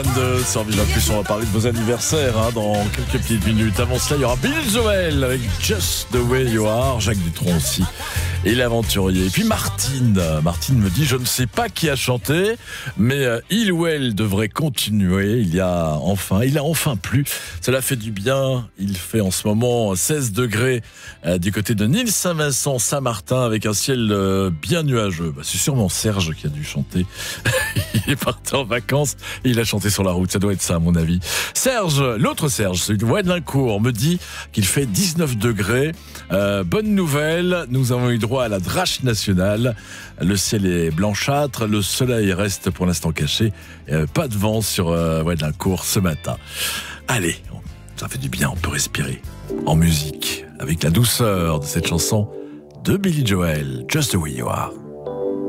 Sur Vivre Plus, on va parler de vos anniversaires dans quelques petites minutes. Avant cela, il y aura Billy Joel avec Just the Way You Are, Jacques Dutronc aussi, et l'aventurier. Et puis Martine me dit, je ne sais pas qui a chanté, mais il ou elle devrait continuer. Il a enfin plu. Cela fait du bien. Il fait en ce moment 16 degrés du côté de Nîmes-Saint-Vincent, Saint-Martin, avec un ciel bien nuageux. C'est sûrement Serge qui a dû chanter. Il est parti en vacances et il a chanté sur la route. Ça doit être ça, à mon avis. Serge, l'autre Serge, celui de Ouadlincourt, me dit qu'il fait 19 degrés. Bonne nouvelle, nous avons eu droit à la drache nationale. Le ciel est blanchâtre, le soleil reste pour l'instant caché. Pas de vent sur Ouadlincourt ce matin. Allez, ça fait du bien, on peut respirer en musique avec la douceur de cette chanson de Billy Joel, Just the Way You Are.